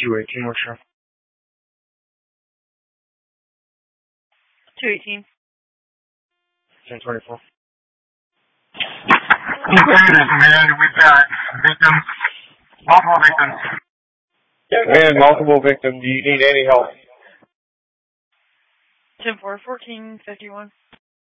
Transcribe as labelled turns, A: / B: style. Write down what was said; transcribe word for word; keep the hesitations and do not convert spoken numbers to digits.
A: two eighteen, what's your?
B: two eighteen.
A: ten twenty-four.
C: Computers, man, we've got victims, multiple victims.
A: Man, multiple victims. Do you need any help?
B: ten four, fourteen fifty-one.